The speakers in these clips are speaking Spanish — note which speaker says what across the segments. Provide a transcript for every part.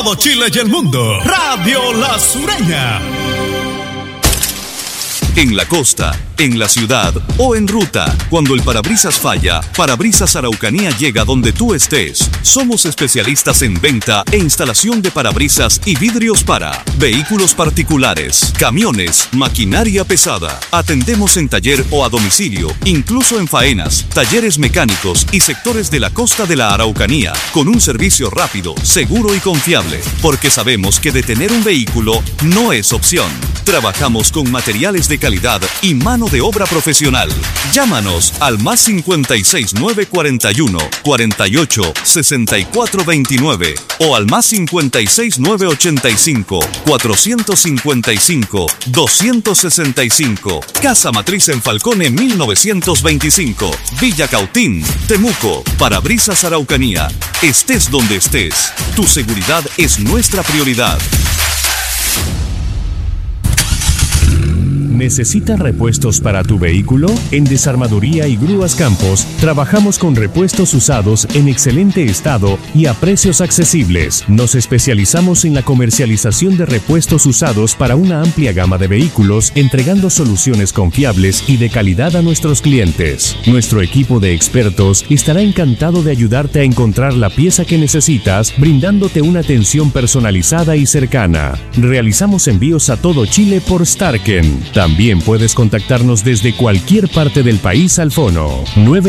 Speaker 1: todo Chile y el mundo. Radio La Sureña.
Speaker 2: En la costa, en la ciudad o en ruta, cuando el parabrisas falla, Parabrisas Araucanía llega donde tú estés. Somos especialistas en venta e instalación de parabrisas y vidrios para vehículos particulares, camiones, maquinaria pesada. Atendemos en taller o a domicilio, incluso en faenas, talleres mecánicos y sectores de la costa de la Araucanía, con un servicio rápido, seguro y confiable, porque sabemos que detener un vehículo no es opción. Trabajamos con materiales de calidad y mano de obra profesional. Llámanos al más 569 41 48 64 29 o al más 569 85 455 265. Casa Matriz en Falcone 1925, Villa Cautín, Temuco. Parabrisas Araucanía. Estés donde estés, tu seguridad es nuestra prioridad.
Speaker 3: ¿Necesitas repuestos para tu vehículo? En Desarmaduría y Grúas Campos trabajamos con repuestos usados en excelente estado y a precios accesibles. Nos especializamos en la comercialización de repuestos usados para una amplia gama de vehículos, entregando soluciones confiables y de calidad a nuestros clientes. Nuestro equipo de expertos estará encantado de ayudarte a encontrar la pieza que necesitas, brindándote una atención personalizada y cercana. Realizamos envíos a todo Chile por Starken. También puedes contactarnos desde cualquier parte del país al fono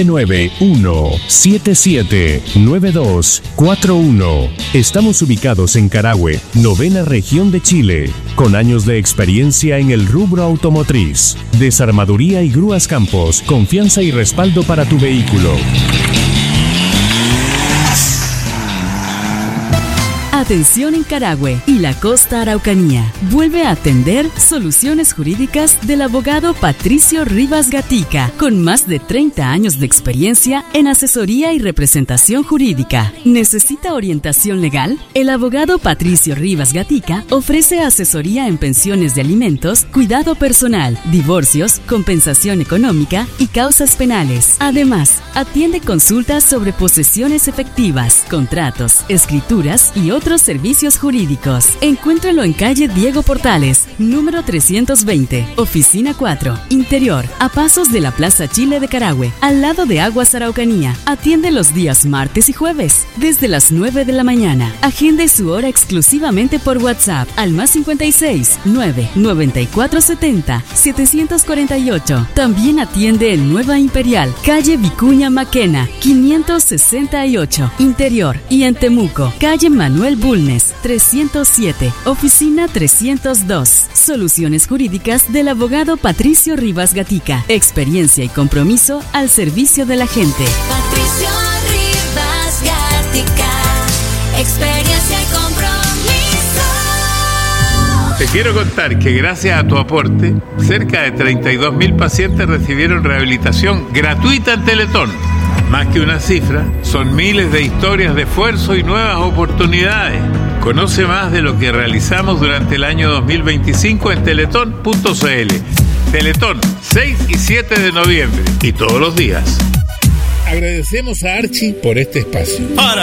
Speaker 3: 991-779241. Estamos ubicados en Carahue, 9ª región de Chile, con años de experiencia en el rubro automotriz. Desarmaduría y Grúas Campos, confianza y respaldo para tu vehículo.
Speaker 4: Atención en Carahue y la costa Araucanía. Vuelve a atender Soluciones Jurídicas del abogado Patricio Rivas Gatica, con más de 30 años de experiencia en asesoría y representación jurídica. ¿Necesita orientación legal? El abogado Patricio Rivas Gatica ofrece asesoría en pensiones de alimentos, cuidado personal, divorcios, compensación económica y causas penales. Además, atiende consultas sobre posesiones efectivas, contratos, escrituras y otros servicios jurídicos. Encuéntralo en calle Diego Portales, número 320, oficina 4, interior, a pasos de la Plaza Chile de Carahue, al lado de Aguas Araucanía. Atiende los días martes y jueves, desde las 9 de la mañana. Agende su hora exclusivamente por WhatsApp al más 56 9 94 70 748. También atiende en Nueva Imperial, calle Vicuña Maquena, 568, interior, y en Temuco, calle Manuel Bulnes, 307, oficina 302. Soluciones jurídicas del abogado Patricio Rivas Gatica. Experiencia y compromiso al servicio de la gente.
Speaker 5: Patricio Rivas Gatica. Experiencia y compromiso.
Speaker 6: Te quiero contar que gracias a tu aporte, cerca de 32.000 pacientes recibieron rehabilitación gratuita en Teletón. Más que una cifra, son miles de historias de esfuerzo y nuevas oportunidades. Conoce más de lo que realizamos durante el año 2025 en teletón.cl. Teletón, 6 y 7 de noviembre y todos los días.
Speaker 7: Agradecemos a Archie por este espacio.